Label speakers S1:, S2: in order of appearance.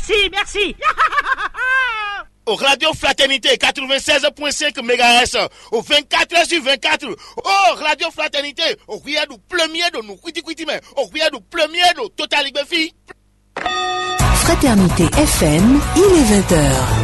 S1: merci.
S2: Au Radio Fraternité 96.5 MHz, au 24h/24. Oh, Radio Fraternité, au rien du premier de nous, mais au rien du premier de Total Liberté.
S3: Fraternité FM, il est 20h.